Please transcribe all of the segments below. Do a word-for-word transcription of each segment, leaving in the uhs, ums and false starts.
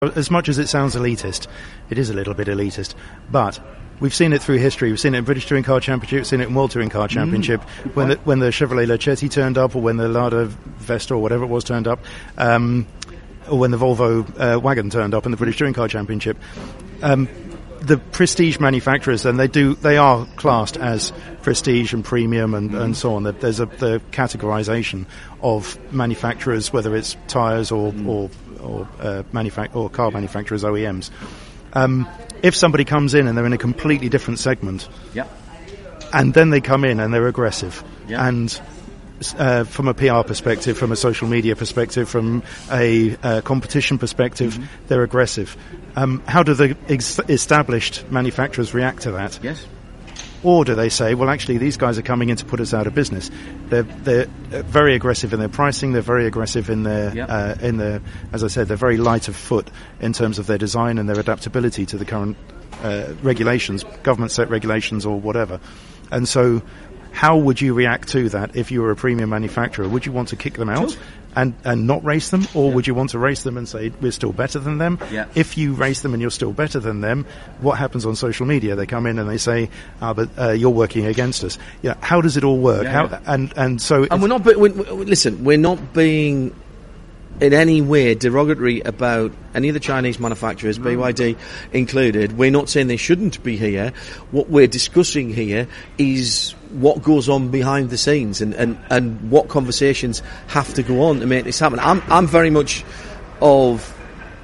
As much as it sounds elitist, it is a little bit elitist, but we've seen it through history. We've seen it in British Touring Car Championship, we've seen it in World Touring Car Championship, mm, when the, when the Chevrolet Lachetti turned up, or when the Lada Vesta, or whatever it was, turned up, um, or when the Volvo uh, wagon turned up in the British Touring Car Championship. Um, the prestige manufacturers, and they do, they are classed as prestige and premium and, mm. and so on. There's a the categorization of manufacturers, whether it's tyres or, mm. or or uh, manufac- or car manufacturers, O E Ms. Um, if somebody comes in and they're in a completely different segment, yeah. and then they come in and they're aggressive, yeah. and uh, from a P R perspective, from a social media perspective, from a uh, competition perspective, mm-hmm. they're aggressive. Um, how do the ex- established manufacturers react to that? Yes. Or do they say, well, actually, these guys are coming in to put us out of business? They're they're very aggressive in their pricing. They're very aggressive in their yep. uh, in their, as I said, they're very light of foot in terms of their design and their adaptability to the current uh, regulations, government set regulations or whatever. And so, how would you react to that if you were a premium manufacturer? Would you want to kick them out? Sure. And, and not race them, or yeah. would you want to race them and say we're still better than them? Yeah. If you race them and you're still better than them, what happens on social media? They come in and they say, "Ah, but uh, you're working against us." Yeah. How does it all work? Yeah, how yeah. and and so and we're not. Be- we, we, listen, we're not being in any way derogatory about any of the Chinese manufacturers, B Y D included. We're not saying they shouldn't be here. What we're discussing here is what goes on behind the scenes and, and, and what conversations have to go on to make this happen. I'm I'm very much of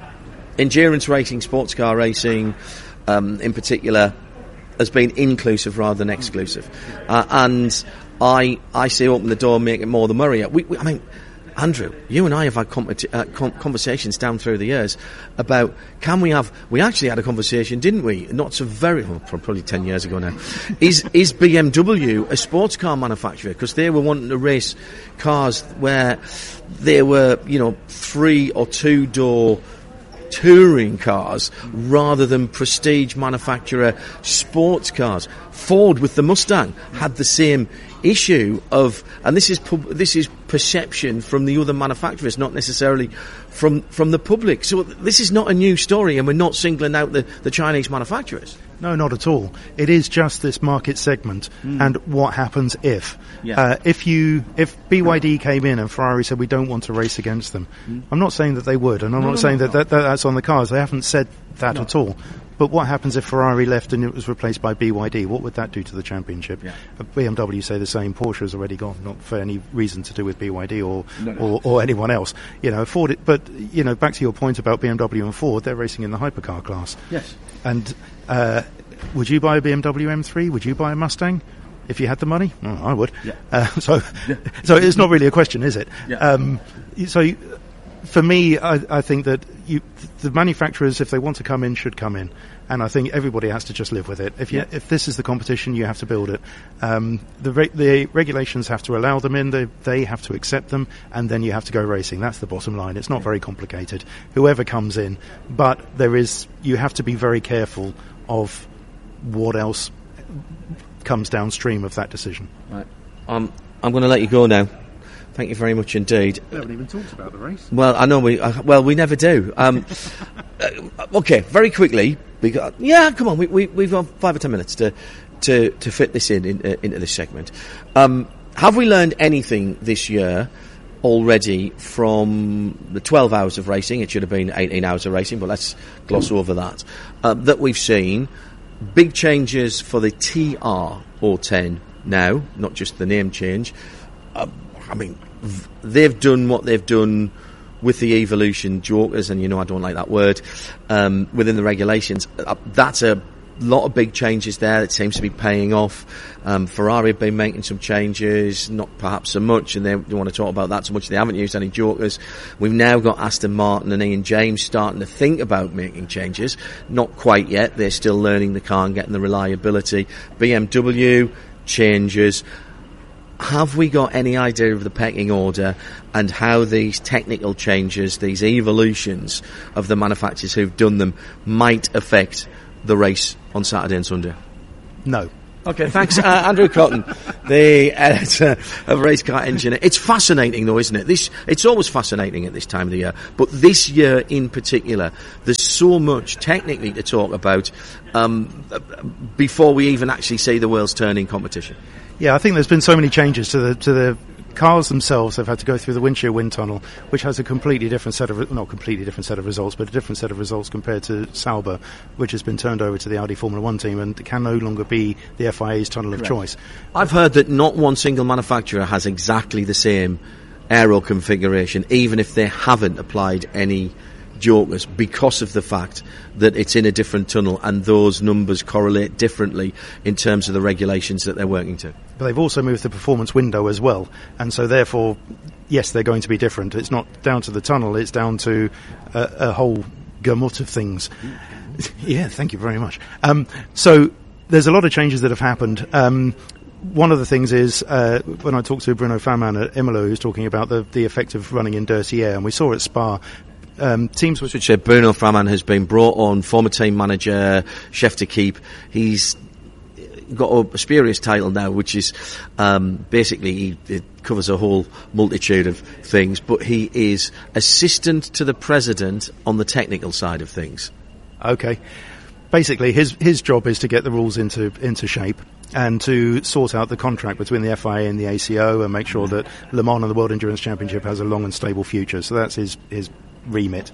endurance racing, sports car racing, um, in particular, as being inclusive rather than exclusive. Uh, and I I say open the door, make it more the merrier. We, we, I mean, Andrew, you and I have had competi- uh, com- conversations down through the years about can we have... We actually had a conversation, didn't we? Not so very... Well, probably ten years ago now. Is is B M W a sports car manufacturer? Because they were wanting to race cars where they were, you know, three or two-door touring cars rather than prestige manufacturer sports cars. Ford with the Mustang had the same issue of, and this is pub, this is perception from the other manufacturers, not necessarily from from the public. So this is not a new story, and we're not singling out the, the Chinese manufacturers. No, not at all. It is just this market segment mm. and what happens if. Yeah. Uh, if you, if B Y D came in and Ferrari said we don't want to race against them, mm. I'm not saying that they would, and I'm no, not no, saying no, that, no. that, that that's on the cards. They haven't said that no. at all. But what happens if Ferrari left and it was replaced by B Y D? What would that do to the championship? Yeah. Uh, B M W say the same. Porsche has already gone, not for any reason to do with B Y D or no, no. or, or anyone else. You know, Ford. It, but you know, back to your point about B M W and Ford, they're racing in the hypercar class. Yes. And uh, would you buy a B M W M three? Would you buy a Mustang? If you had the money, oh, I would. Yeah. Uh, so, yeah. so it's not really a question, is it? Yeah. Um, so, for me, I, I think that you, the manufacturers, if they want to come in, should come in, and I think everybody has to just live with it. If you, yeah. if this is the competition, you have to build it. Um, the re- the regulations have to allow them in. They they have to accept them, and then you have to go racing. That's the bottom line. It's not very complicated. Whoever comes in, but there is you have to be very careful of what else comes downstream of that decision. Right. Um, I'm going to let you go now. Thank you very much indeed. We haven't even talked about the race. Well, I know we. Uh, well, we never do. Um, uh, okay, very quickly. Because, yeah, come on. We, we, we've got five or ten minutes to to, to fit this in, in uh, into this segment. Um, have we learned anything this year already from the twelve hours of racing? It should have been eighteen hours of racing, but let's gloss over that. Uh, that we've seen big changes for the T R O ten now, not just the name change. Uh, I mean. They've done what they've done with the evolution jokers, and you know I don't like that word, um, within the regulations. Uh, that's a lot of big changes there. It seems to be paying off. Um, Ferrari have been making some changes, not perhaps so much, and they don't want to talk about that so much. They haven't used any jokers. We've now got Aston Martin and Ian James starting to think about making changes. Not quite yet. They're still learning the car and getting the reliability. B M W changes. Have we got any idea of the pecking order and how these technical changes, these evolutions of the manufacturers who've done them, might affect the race on Saturday and Sunday? No. Okay, thanks, uh, Andrew Cotton, the editor of Race Car Engineer. It's fascinating, though, isn't it? This it's always fascinating at this time of the year, but this year in particular, there's so much technically to talk about um, before we even actually see the wheels turn in competition. Yeah, I think there's been so many changes to the to the cars themselves. They've had to go through the windshield wind tunnel, which has a completely different set of, not completely different set of results, but a different set of results compared to Sauber, which has been turned over to the Audi Formula One team and can no longer be the F I A's tunnel of Correct. choice. I've heard that not one single manufacturer has exactly the same aero configuration, even if they haven't applied any jokers, because of the fact that it's in a different tunnel and those numbers correlate differently in terms of the regulations that they're working to. But they've also moved the performance window as well, and so therefore, yes, they're going to be different. It's not down to the tunnel, it's down to a, a whole gamut of things. Yeah, thank you very much. Um, so there's a lot of changes that have happened. Um, One of the things is, uh, when I talked to Bruno Fairman at Imola, who's talking about the, the effect of running in dirty air, and we saw at Spa, Um, teams which Which uh, Bruno Fairman has been brought on, former team manager, chef de keep. He's got a, a spurious title now, which is um, basically he, it covers a whole multitude of things, but he is assistant to the president on the technical side of things. Okay. Basically, his his job is to get the rules into into shape and to sort out the contract between the F I A and the A C O and make sure that Le Mans and the World Endurance Championship has a long and stable future. So that's his his remit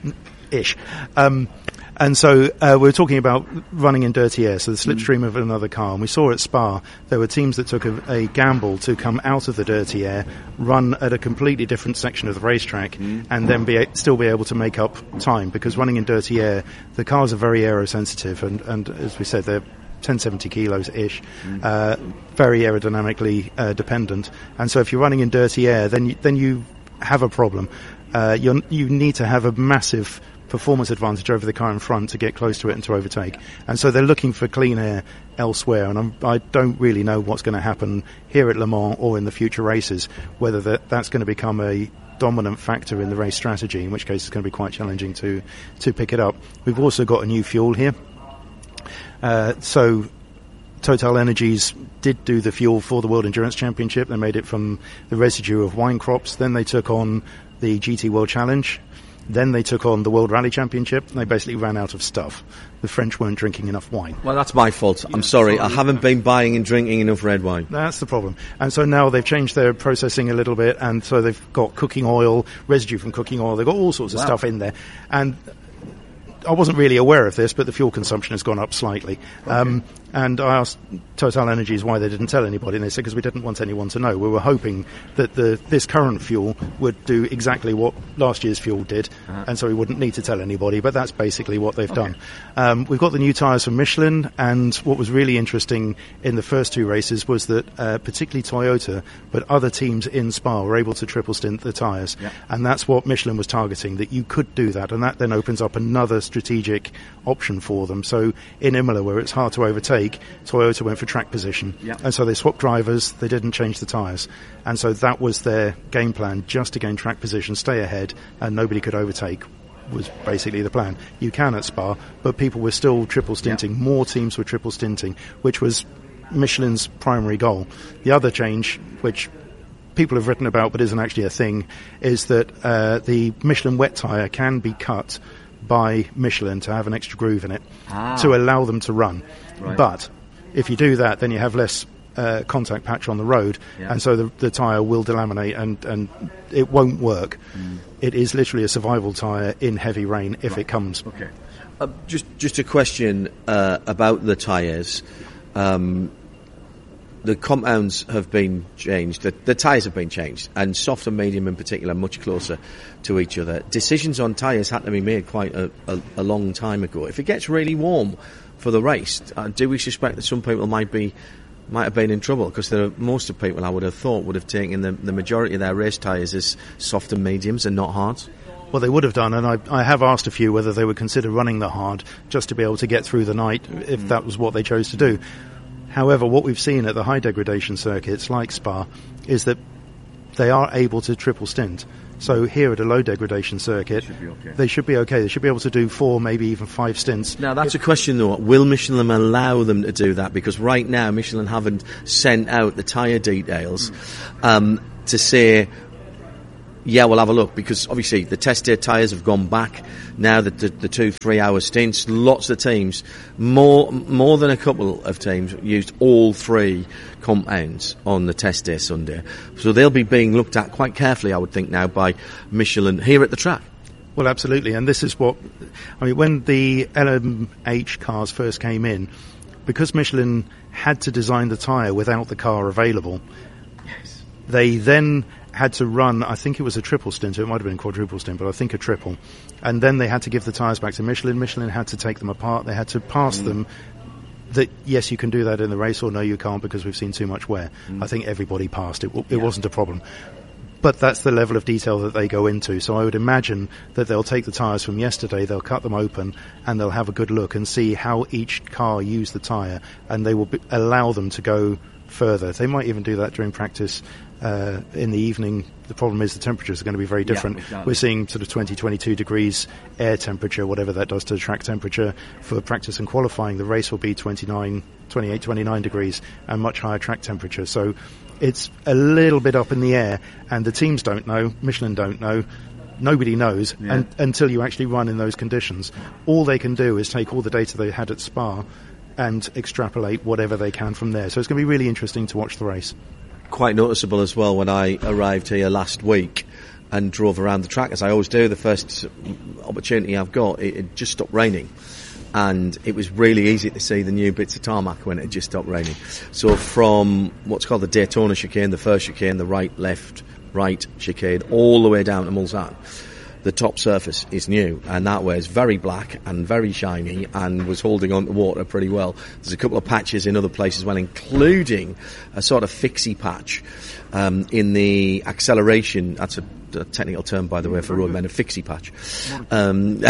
ish. Um, and so uh, we were talking about running in dirty air, so the slipstream of another car. And we saw at Spa there were teams that took a, a gamble to come out of the dirty air, run at a completely different section of the racetrack, mm. and then be a, still be able to make up time, because running in dirty air, the cars are very aerosensitive, and, and as we said, they're ten seventy kilos ish, mm. uh, very aerodynamically uh, dependent. And so if you're running in dirty air, then you, then you have a problem. Uh, you you need to have a massive performance advantage over the car in front to get close to it and to overtake. And so they're looking for clean air elsewhere, and I'm, I don't really know what's going to happen here at Le Mans or in the future races, whether that, that's going to become a dominant factor in the race strategy, in which case it's going to be quite challenging to, to pick it up. We've also got a new fuel here. Uh, so Total Energies did do the fuel for the World Endurance Championship. They made it from the residue of wine crops. Then they took on the G T World Challenge. Then they took on the World Rally Championship. They basically ran out of stuff. The French weren't drinking enough wine. Well, that's my fault. I'm sorry. sorry. I haven't been buying and drinking enough red wine. That's the problem. And so now they've changed their processing a little bit, and so they've got cooking oil, residue from cooking oil. They've got all sorts of wow. stuff in there. And I wasn't really aware of this, but the fuel consumption has gone up slightly. Okay. Um, and I asked Total Energies why they didn't tell anybody, and they said because we didn't want anyone to know. We were hoping that the this current fuel would do exactly what last year's fuel did, uh-huh. and so we wouldn't need to tell anybody, but that's basically what they've okay. done. Um, we've got the new tyres from Michelin, and what was really interesting in the first two races was that uh, particularly Toyota, but other teams in Spa were able to triple stint the tyres, yeah. and that's what Michelin was targeting, that you could do that, and that then opens up another strategic option for them. So in Imola, where it's hard to overtake, Toyota went for track position, yep. and so they swapped drivers, they didn't change the tyres, and so that was their game plan, just to gain track position, stay ahead, and nobody could overtake, was basically the plan. You can at Spa, but people were still triple stinting, yep. more teams were triple stinting, which was Michelin's primary goal. The other change, which people have written about but isn't actually a thing, is that uh, the Michelin wet tyre can be cut by Michelin to have an extra groove in it ah. to allow them to run. Right. But if you do that, then you have less uh, contact patch on the road, yeah. and so the, the tyre will delaminate and, and it won't work. Mm. It is literally a survival tyre in heavy rain if right. it comes. Okay. Uh, just just a question uh, about the tyres. Um, the compounds have been changed, the, the tyres have been changed, and soft and medium in particular much closer to each other. Decisions on tyres had to be made quite a, a, a long time ago. If it gets really warm for the race, uh, do we suspect that some people might be might have been in trouble? Because there are, most of people, I would have thought, would have taken the, the majority of their race tyres as soft and mediums and not hards. Well, they would have done, and I, I have asked a few whether they would consider running the hard just to be able to get through the night if mm. that was what they chose to do. However, what we've seen at the high degradation circuits like Spa is that they are able to triple stint. So here at a low degradation circuit, should be okay. they should be okay. They should be able to do four, maybe even five stints. Now that's a question though. Will Michelin allow them to do that? Because right now Michelin haven't sent out the tyre details um, to say, yeah, we'll have a look, because obviously the test day tyres have gone back now, that the, the two three hour stints. Lots of teams, more more than a couple of teams, used all three compounds on the test day Sunday, so they'll be being looked at quite carefully, I would think, now by Michelin here at the track. Well, absolutely, and this is what I mean. When the L M H cars first came in, because Michelin had to design the tyre without the car available, Yes. they then had to run, I think it was a triple stint, it might have been a quadruple stint, but I think a triple. And then they had to give the tyres back to Michelin. Michelin had to take them apart. They had to pass mm. them that, yes, you can do that in the race, or no, you can't, because we've seen too much wear. Mm. I think everybody passed. It, it yeah. wasn't a problem. But that's the level of detail that they go into. So I would imagine that they'll take the tyres from yesterday, they'll cut them open, and they'll have a good look and see how each car used the tyre, and they will be, allow them to go further. They might even do that during practice uh, in the evening. The problem is the temperatures are going to be very different. Yeah, exactly. We're seeing sort of twenty, twenty-two degrees air temperature, whatever that does to the track temperature. For practice and qualifying, the race will be twenty-nine, twenty-eight, twenty-nine degrees and much higher track temperature. So it's a little bit up in the air, and the teams don't know, Michelin don't know, nobody knows yeah. and, until you actually run in those conditions. All they can do is take all the data they had at Spa and extrapolate whatever they can from there. So it's going to be really interesting to watch the race. Quite noticeable as well when I arrived here last week and drove around the track, as I always do. The first opportunity I've got, it, it just stopped raining, and it was really easy to see the new bits of tarmac when it had just stopped raining. So from what's called the Daytona chicane, the first chicane, the right, left, right chicane, all the way down to Mulsanne, the top surface is new, and that way is very black and very shiny and was holding on to water pretty well. There's a couple of patches in other places as well, including a sort of fixie patch um, in the acceleration. That's a, a technical term, by the way, for roadmen, a fixie patch. Um,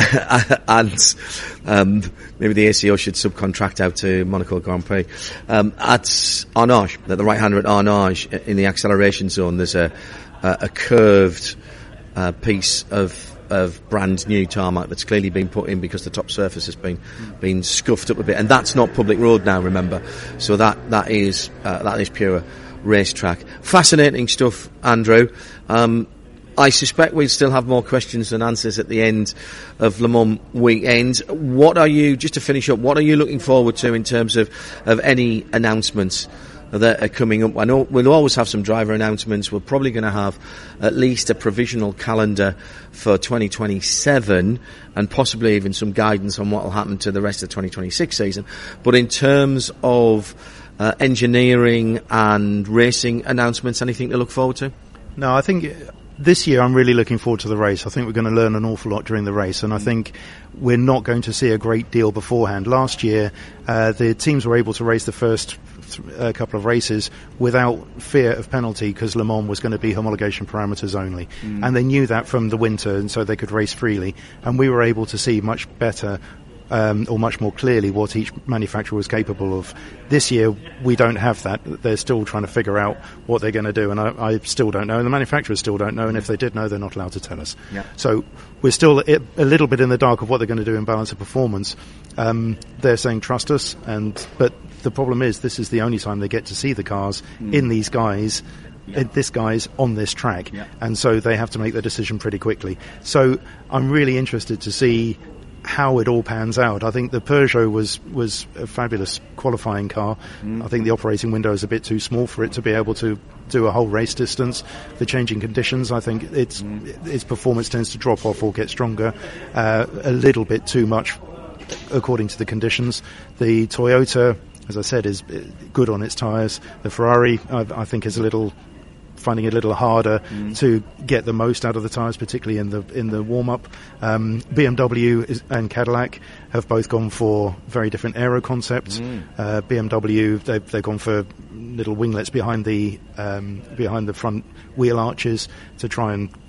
and um, maybe the A C O should subcontract out to Monaco Grand Prix. Um, at Arnage, at the right-hander at Arnage, in the acceleration zone, there's a, a, a curved Uh, piece of of brand new tarmac that's clearly been put in because the top surface has been mm. been scuffed up a bit, and that's not public road now, remember. So that that is uh, that is pure racetrack. Fascinating stuff, Andrew. Um, I suspect we'll still have more questions than answers at the end of Le Mans weekend. What are you, just to finish up, what are you looking forward to in terms of of any announcements that are coming up? I know we'll always have some driver announcements. We're probably going to have at least a provisional calendar for twenty twenty-seven, and possibly even some guidance on what will happen to the rest of the twenty twenty-six season. But in terms of uh, engineering and racing announcements, anything to look forward to? No, I think this year I'm really looking forward to the race. I think we're going to learn an awful lot during the race, and I think we're not going to see a great deal beforehand. Last year, uh, the teams were able to race the first a couple of races without fear of penalty, because Le Mans was going to be homologation parameters only, mm. and they knew that from the winter, and so they could race freely, and we were able to see much better um, or much more clearly what each manufacturer was capable of. This year we don't have that. They're still trying to figure out what they're going to do, and I, I still don't know, and the manufacturers still don't know, and if they did know, they're not allowed to tell us. Yeah. So we're still a little bit in the dark of what they're going to do in balance of performance. Um, they're saying trust us, and but the problem is this is the only time they get to see the cars mm. in these guys, yeah. in this guy's on this track, yeah. and so they have to make their decision pretty quickly. So I'm really interested to see how it all pans out. I think the Peugeot was was a fabulous qualifying car. Mm. I think the operating window is a bit too small for it to be able to do a whole race distance. The changing conditions, I think its mm. its performance tends to drop off or get stronger uh, a little bit too much according to the conditions. The Toyota, as I said, is good on its tyres. The Ferrari, I, I think, is a little finding it a little harder mm. to get the most out of the tyres, particularly in the in the warm-up. Um, B M W is, and Cadillac have both gone for very different aero concepts. Mm. Uh, B M W, they've, they've gone for little winglets behind the um, behind the front wheel arches to try and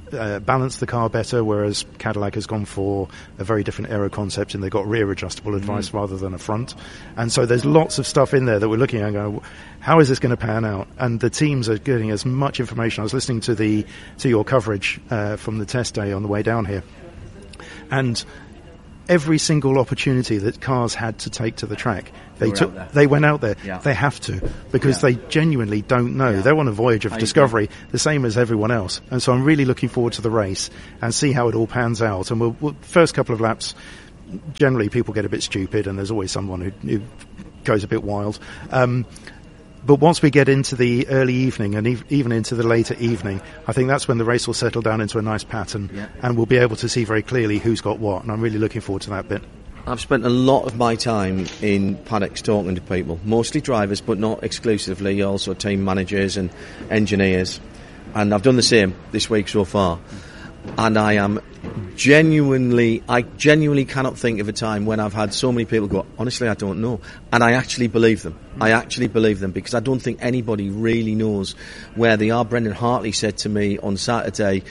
uh, balanced the car better, whereas Cadillac has gone for a very different aero concept, and they've got rear adjustable advice mm. rather than a front. And so there's lots of stuff in there that we're looking at and going, how is this going to pan out? And the teams are getting as much information. I was listening to the to your coverage uh, from the test day on the way down here, and every single opportunity that cars had to take to the track, they took. They went out there. Yeah. They have to, because yeah. they genuinely don't know. Yeah. They're on a voyage of I discovery, agree. the same as everyone else. And so I'm really looking forward to the race and see how it all pans out. And we'll, we'll first couple of laps, generally people get a bit stupid, and there's always someone who, who goes a bit wild. Um, But once we get into the early evening and ev- even into the later evening, I think that's when the race will settle down into a nice pattern, yeah. and we'll be able to see very clearly who's got what, and I'm really looking forward to that bit. I've spent a lot of my time in paddocks talking to people, mostly drivers, but not exclusively, also team managers and engineers, and I've done the same this week so far. And I am genuinely, I genuinely cannot think of a time when I've had so many people go, honestly, I don't know. And I actually believe them. I actually believe them, because I don't think anybody really knows where they are. Brendan Hartley said to me on Saturday,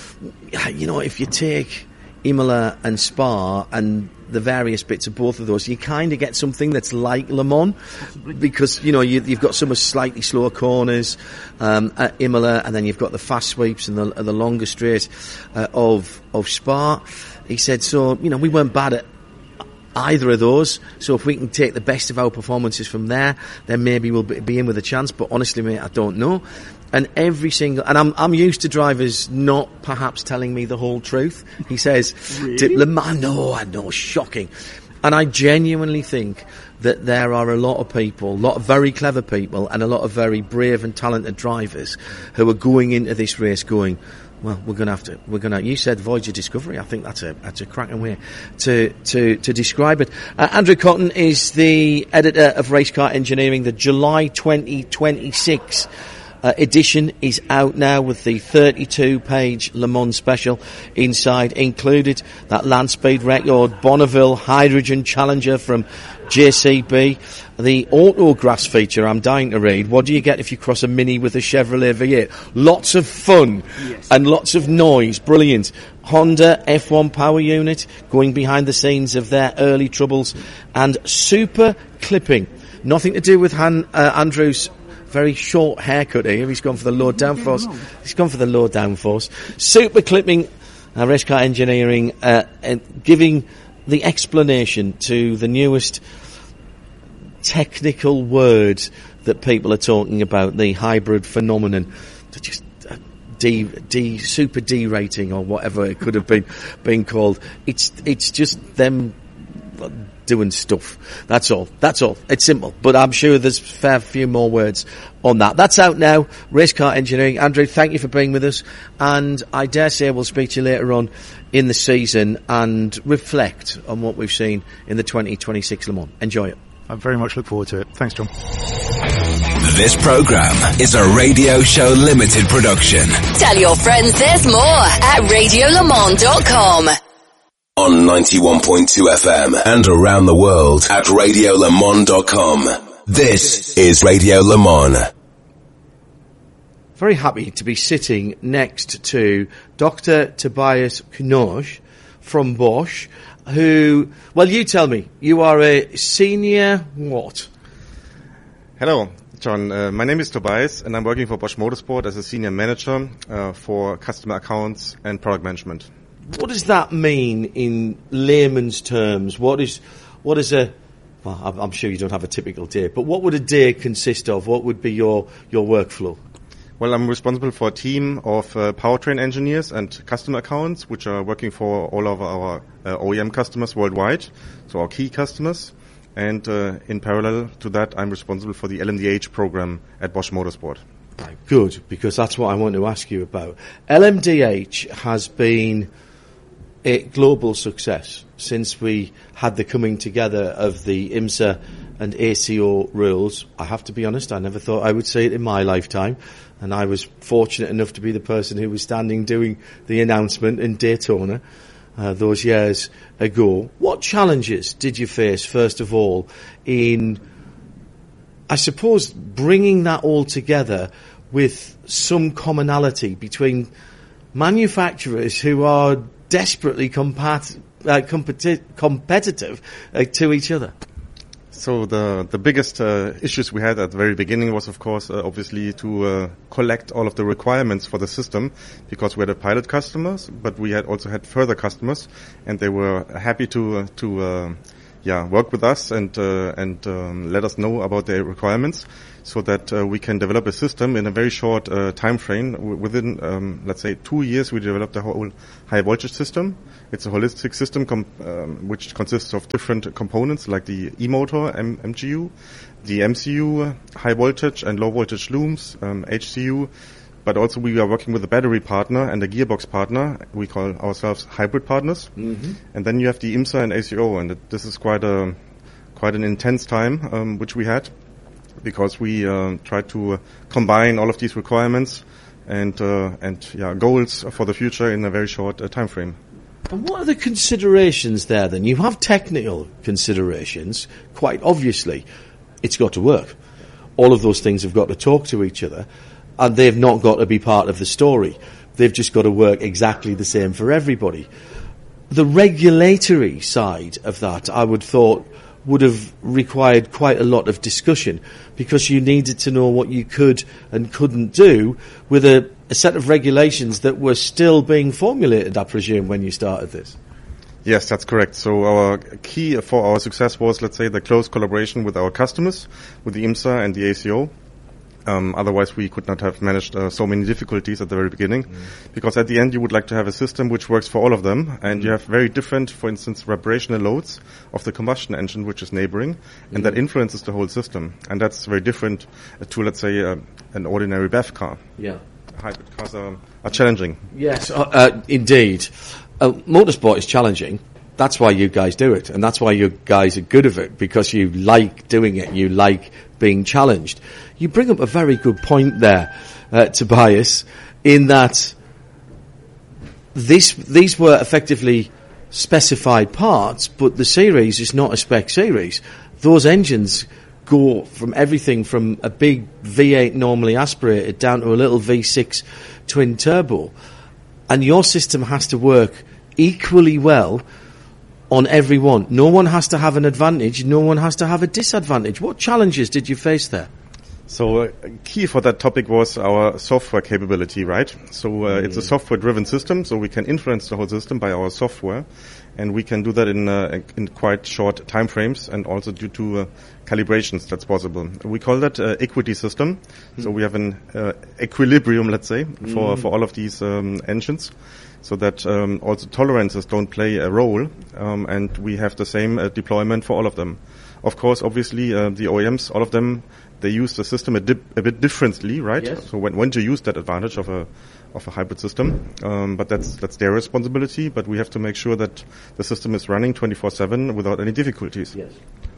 you know, if you take Imola and Spa and the various bits of both of those, you kind of get something that's like Le Mans, because, you know, you, you've got some slightly slower corners um, at Imola, and then you've got the fast sweeps and the, the longer straight uh, of of Spa. He said, so, you know, we weren't bad at either of those, so if we can take the best of our performances from there, then maybe we'll be in with a chance. But honestly, mate, I don't know. And every single, and I'm I'm used to drivers not perhaps telling me the whole truth. He says, really? Le Mans, no, I know, shocking. And I genuinely think that there are a lot of people, a lot of very clever people, and a lot of very brave and talented drivers who are going into this race going, well, we're going to have to, we're going to, you said Voyage of Discovery. I think that's a, that's a cracking way to, to, to describe it. Uh, Andrew Cotton is the editor of Race Car Engineering. The July twenty twenty-six Uh, edition is out now with the thirty-two page Le Mans special inside, included that land speed record, Bonneville Hydrogen Challenger from J C B, the autographs feature I'm dying to read. What do you get if you cross a Mini with a Chevrolet V eight? Lots of fun, yes. And lots of noise, brilliant. Honda F one power unit going behind the scenes of their early troubles, and super clipping. Nothing to do with Han, uh, Andrew's very short haircut here. He's gone for the low downforce. He's gone for the low downforce. Super clipping, uh, Race Car Engineering, uh, and giving the explanation to the newest technical words that people are talking about, the hybrid phenomenon, just uh, D, D, super D rating or whatever it could have been been called. It's it's just them doing stuff. That's all. That's all. It's simple. But I'm sure there's a fair few more words on that. That's out now. Race Car Engineering. Andrew, thank you for being with us. And I dare say we'll speak to you later on in the season and reflect on what we've seen in the twenty twenty-six Le Mans. Enjoy it. I very much look forward to it. Thanks, John. This program is a Radio Show Limited production. Tell your friends there's more at radio le mans dot com. On ninety-one point two F M and around the world at radio le mans dot com. This is Radio Le Mans. Very happy to be sitting next to Doctor Tobias Knosch from Bosch, who, well, you tell me, you are a senior what? Hello, John. Uh, my name is Tobias, and I'm working for Bosch Motorsport as a senior manager uh, for customer accounts and product management. What does that mean in layman's terms? What is, what is a, well, I'm, I'm sure you don't have a typical day, but what would a day consist of? What would be your, your workflow? Well, I'm responsible for a team of uh, powertrain engineers and customer accounts, which are working for all of our uh, O E M customers worldwide, so our key customers. And uh, in parallel to that, I'm responsible for the L M D H program at Bosch Motorsport. Good, because that's what I want to ask you about. L M D H has been a global success since we had the coming together of the IMSA and A C O rules. I have to be honest, I never thought I would see it in my lifetime, and I was fortunate enough to be the person who was standing doing the announcement in Daytona uh, those years ago. What challenges did you face, first of all, in, I suppose, bringing that all together with some commonality between manufacturers who are desperately compat- uh, competi- competitive uh, to each other? So the the biggest uh, issues we had at the very beginning was, of course, uh, obviously to uh, collect all of the requirements for the system, because we had a pilot customers, but we had also had further customers, and they were happy to uh, to uh, yeah work with us and uh, and um, let us know about their requirements, so that uh, we can develop a system in a very short uh, time frame. W- within um, let's say two years, we developed a whole high voltage system. It's a holistic system com- um, which consists of different components like the e-motor, M- MGU, the M C U, uh, high voltage and low voltage looms, um, H C U, but also we are working with a battery partner and a gearbox partner. We call ourselves hybrid partners. Mm-hmm. And then you have the IMSA and A C O, and it, this is quite a quite an intense time um, which we had, because we uh, tried to uh, combine all of these requirements and uh, and yeah goals for the future in a very short uh, time frame. And what are the considerations there then? You have technical considerations, quite obviously. It's got to work. All of those things have got to talk to each other, and they've not got to be part of the story. They've just got to work exactly the same for everybody. The regulatory side of that, I would thought, would have required quite a lot of discussion, because you needed to know what you could and couldn't do with a, a set of regulations that were still being formulated, I presume, when you started this. Yes, that's correct. So our key for our success was, let's say, the close collaboration with our customers, with the IMSA and the A C O. Um, otherwise, we could not have managed uh, so many difficulties at the very beginning, mm. because at the end you would like to have a system which works for all of them, and mm. you have very different, for instance, vibrational loads of the combustion engine, which is neighboring, mm. and that influences the whole system. And that's very different uh, to, let's say, uh, an ordinary B E V car. Yeah, hybrid cars are, are challenging. Yes, uh, uh, indeed. Uh, motorsport is challenging. That's why you guys do it, and that's why you guys are good at it, because you like doing it, you like being challenged. You bring up a very good point there, uh, Tobias, in that this, these were effectively specified parts, but the series is not a spec series. Those engines go from everything from a big V eight normally aspirated down to a little V six twin turbo, and your system has to work equally well on every one. No one has to have an advantage, no one has to have a disadvantage. What challenges did you face there? So uh, key for that topic was our software capability, right? So uh, mm. it's a software-driven system, so we can influence the whole system by our software, and we can do that in uh, in quite short time frames, and also due to uh, calibrations that's possible. We call that uh, equity system. Mm. So we have an uh, equilibrium, let's say, for, mm. for all of these um, engines, so that um, also tolerances don't play a role, um, and we have the same uh, deployment for all of them. Of course, obviously, uh, the O E Ms, all of them, they use the system a, dip, a bit differently, right? Yes. So when, when to use that advantage of a of a hybrid system, um, but that's that's their responsibility. But we have to make sure that the system is running twenty-four seven without any difficulties. Yes.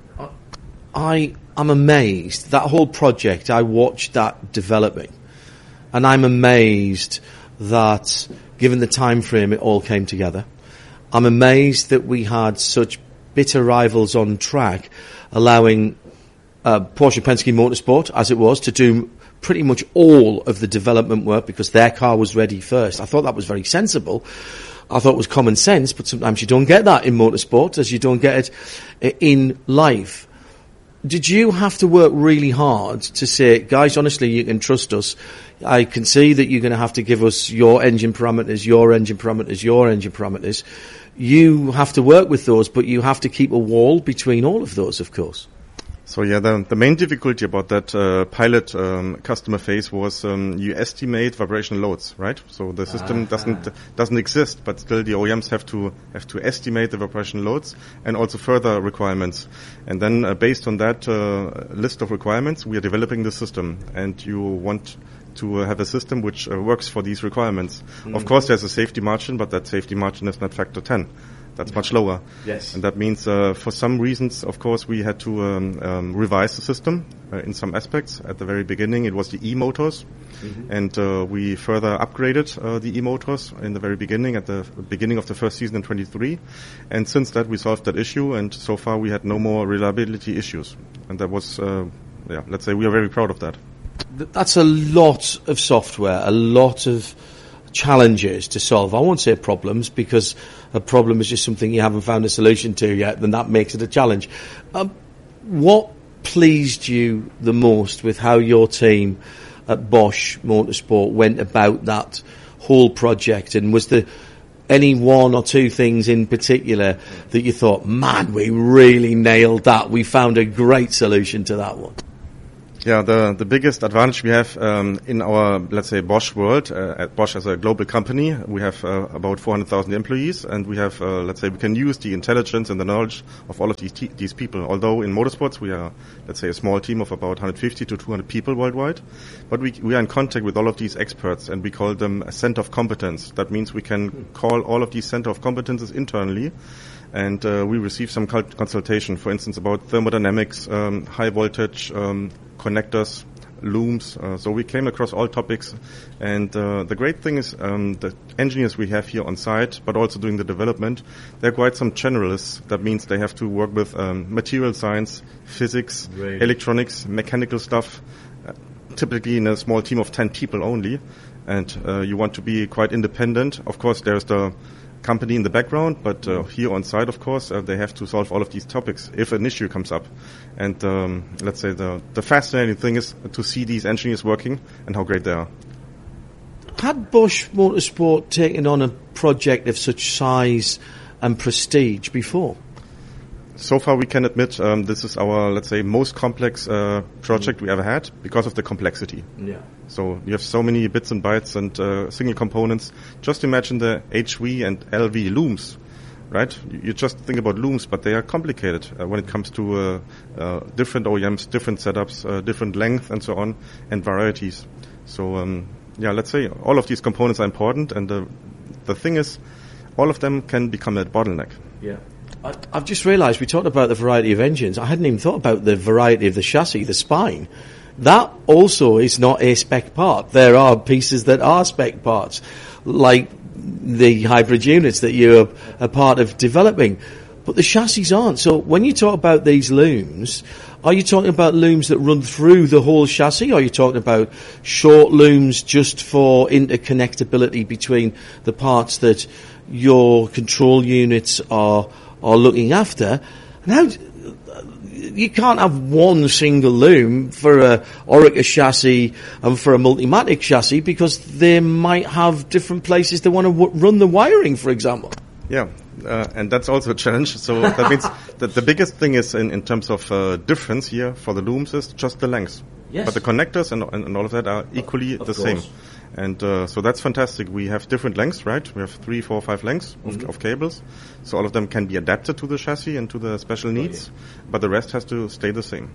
I am amazed. That whole project, I watched that developing, and I'm amazed that, given the time frame, it all came together. I'm amazed that we had such bitter rivals on track, allowing uh, Porsche Penske Motorsport, as it was, to do pretty much all of the development work because their car was ready first. I thought that was very sensible. I thought it was common sense, but sometimes you don't get that in motorsport, as you don't get it in life. Did you have to work really hard to say, guys, honestly, you can trust us. I can see that you're going to have to give us your engine parameters, your engine parameters, your engine parameters. You have to work with those, but you have to keep a wall between all of those, of course. So yeah, the, the main difficulty about that uh, pilot um, customer phase was um, you estimate vibrational loads, right? So the system uh-huh. doesn't doesn't exist, but still the O E Ms have to have to estimate the vibrational loads and also further requirements. And then uh, based on that uh, list of requirements, we are developing the system. And you want to uh, have a system which uh, works for these requirements. Mm-hmm. Of course, there's a safety margin, but that safety margin is not factor ten. That's much lower. Yes. And that means, uh, for some reasons, of course, we had to um, um, revise the system uh, in some aspects. At the very beginning, it was the e-motors. Mm-hmm. And uh, we further upgraded uh, the e-motors in the very beginning, at the beginning of the first season in twenty-three. And since that, we solved that issue. And so far, we had no more reliability issues. And that was, uh, yeah, let's say we are very proud of that. That's a lot of software, a lot of challenges to solve. I won't say problems, because a problem is just something you haven't found a solution to yet, then that makes it a challenge. Um, what pleased you the most with how your team at Bosch Motorsport went about that whole project, and was there any one or two things in particular that you thought, man, we really nailed that, we found a great solution to that one? Yeah, the the biggest advantage we have um, in our, let's say, Bosch world, uh, at Bosch as a global company, we have uh, about four hundred thousand employees, and we have, uh, let's say, we can use the intelligence and the knowledge of all of these te- these people. Although in motorsports we are, let's say, a small team of about one hundred fifty to two hundred people worldwide, but we we are in contact with all of these experts, and we call them a center of competence. That means we can call all of these center of competences internally, and uh, we receive some consultation, for instance, about thermodynamics, um, high voltage, um, connectors, looms. Uh, so we came across all topics, and uh, the great thing is um, the engineers we have here on site, but also doing the development, they're quite some generalists. That means they have to work with um, material science, physics, right. electronics, mechanical stuff, uh, typically in a small team of ten people only, and uh, you want to be quite independent. Of course, there's the company in the background, but uh, here on site, of course, uh, they have to solve all of these topics if an issue comes up. And um, let's say the the fascinating thing is to see these engineers working and how great they are. Had Bosch Motorsport taken on a project of such size and prestige before? So far, we can admit um, this is our, let's say, most complex uh, project mm. we ever had because of the complexity. Yeah. So you have so many bits and bytes and uh, single components. Just imagine the H V and L V looms, right? You, you just think about looms, but they are complicated uh, when it comes to uh, uh, different O E Ms, different setups, uh, different length, and so on, and varieties. So um, yeah, let's say all of these components are important, and the the thing is, all of them can become a bottleneck. Yeah. I've just realised we talked about the variety of engines. I hadn't even thought about the variety of the chassis, the spine. That also is not a spec part. There are pieces that are spec parts, like the hybrid units that you're a part of developing. But the chassis aren't. So when you talk about these looms, are you talking about looms that run through the whole chassis? Or are you talking about short looms just for interconnectability between the parts that your control units are are looking after? And how, you can't have one single loom for a Orica chassis and for a Multimatic chassis, because they might have different places they want to w- run the wiring, for example. Yeah, uh, and that's also a challenge. So that means that the biggest thing is in, in terms of uh, difference here for the looms is just the length. Yes. But the connectors and, and, and all of that are equally of the course. same. And uh, so that's fantastic. We have different lengths, right? We have three, four, five lengths of, mm-hmm. of cables. So all of them can be adapted to the chassis and to the special needs, okay. but the rest has to stay the same.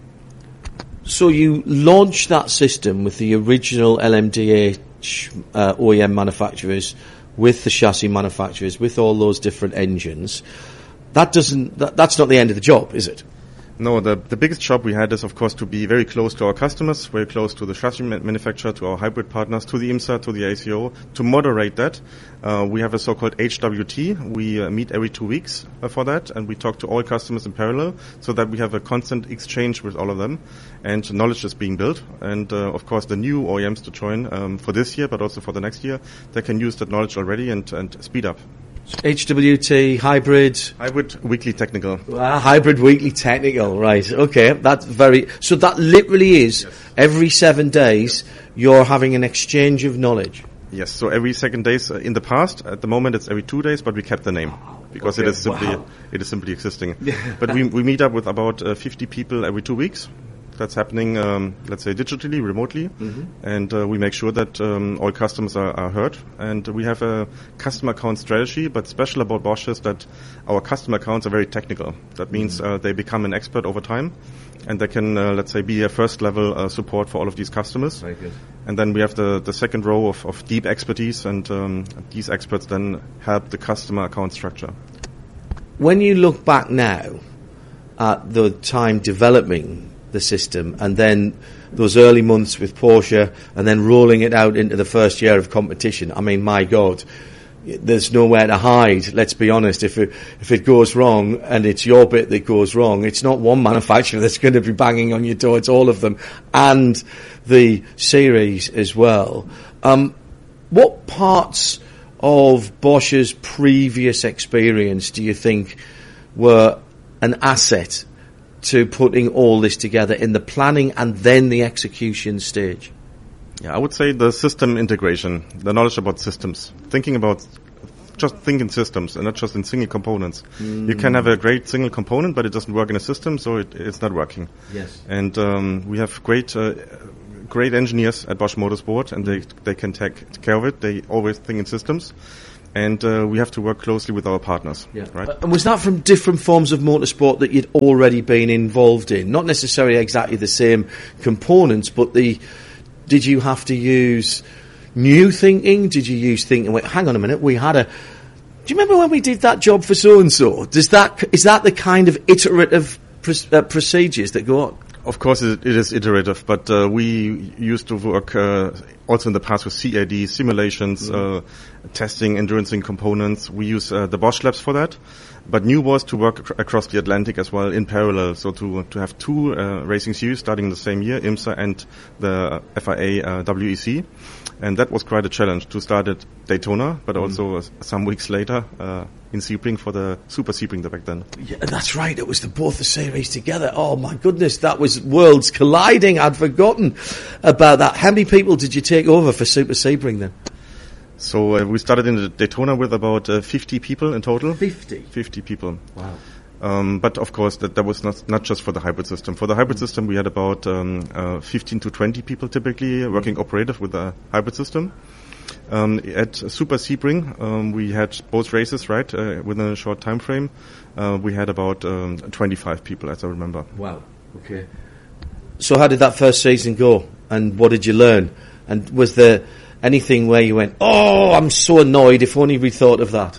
So you launched that system with the original L M D H uh, O E M manufacturers, with the chassis manufacturers, with all those different engines. That doesn't. That, that's not the end of the job, is it? No, the the biggest job we had is, of course, to be very close to our customers, very close to the chassis ma- manufacturer, to our hybrid partners, to the IMSA, to the A C O, to moderate that. Uh, we have a so-called H W T. We uh, meet every two weeks uh, for that, and we talk to all customers in parallel, so that we have a constant exchange with all of them, and knowledge is being built. And, uh, of course, the new O E Ms to join um, for this year, but also for the next year, they can use that knowledge already and, and speed up. H W T, hybrid. Hybrid weekly technical. Ah, hybrid weekly technical, right. Okay, that's very, so that literally is yes. every seven days you're having an exchange of knowledge. Yes, so every second days uh, in the past, at the moment it's every two days, but we kept the name because okay. it is simply, wow. it is simply existing. But we, we meet up with about uh, fifty people every two weeks. That's happening, um, let's say, digitally, remotely, mm-hmm. and uh, we make sure that um, all customers are, are heard. And we have a customer account strategy, but special about Bosch is that our customer accounts are very technical. That means mm-hmm. uh, they become an expert over time, and they can, uh, let's say, be a first-level uh, support for all of these customers. Very good. And then we have the, the second row of, of deep expertise, and um, these experts then help the customer account structure. When you look back now at the time developing the system, and then those early months with Porsche, and then rolling it out into the first year of competition, I mean, my God, there's nowhere to hide. Let's be honest. If it if it goes wrong, and it's your bit that goes wrong, it's not one manufacturer that's going to be banging on your door. It's all of them, and the series as well. Um, what parts of Bosch's previous experience do you think were an asset to putting all this together in the planning and then the execution stage? Yeah, I would say the system integration, the knowledge about systems, thinking about just think in systems and not just in single components. Mm. You can have a great single component, but it doesn't work in a system, so it, it's not working. Yes. And um, we have great uh, great engineers at Bosch Motorsport, and they they can take care of it. They always think in systems. And uh, we have to work closely with our partners. Yeah. Right? Uh, and was that from different forms of motorsport that you'd already been involved in? Not necessarily exactly the same components, but the did you have to use new thinking? Did you use thinking? Wait, hang on a minute. We had a. Do you remember when we did that job for so and so? Does that is that the kind of iterative pr- uh, procedures that go on? Of course, it, it is iterative, but uh, we used to work uh, also in the past with C A D simulations, mm. uh, testing, enduranceing components. We use uh, the Bosch Labs for that. But new was to work ac- across the Atlantic as well in parallel. So to to have two uh, racing series starting the same year, IMSA and the F I A uh, W E C. And that was quite a challenge to start at Daytona, but mm. also uh, some weeks later uh, in Sebring for the Super Sebring back then. Yeah, that's right. It was the both the series together. Oh my goodness, that was worlds colliding. I'd forgotten about that. How many people did you take over for Super Sebring then? So uh, we started in the Daytona with about uh, fifty people in total. fifty? fifty people. Wow. Um, but of course, that, that was not, not just for the hybrid system. For the hybrid mm. system, we had about um, uh, fifteen to twenty people typically working operative with the hybrid system. Um, at Super Sebring, um, we had both races, right, uh, within a short time frame. Uh, we had about um, twenty-five people, as I remember. Wow. Okay. So how did that first season go? And what did you learn? And was there anything where you went, oh, I'm so annoyed, if only we thought of that?